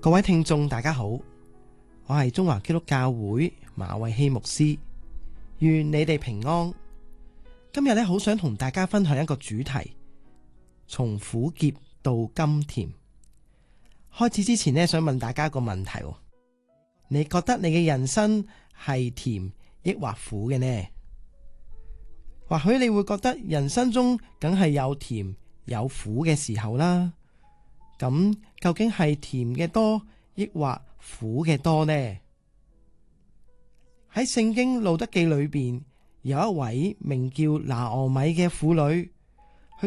各位聽眾大家好，我係中華基督教會馬慧希牧師，願你哋平安。今日咧好想同大家分享一個主題，從苦澀到甘甜。開始之前咧，想問大家一個問題，你覺得你嘅人生係甜抑或苦嘅呢？或許你會覺得人生中梗係有甜有苦嘅時候啦。咁究竟係甜嘅多抑或苦嘅多呢？喺聖經路得記裏邊有一位名叫拿俄米嘅婦女，